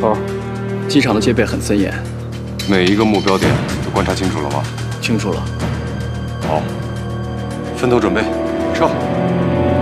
头，机场的戒备很森严， 每一个目标点都观察清楚了吗？ 清楚了。 好，分头准备，撤。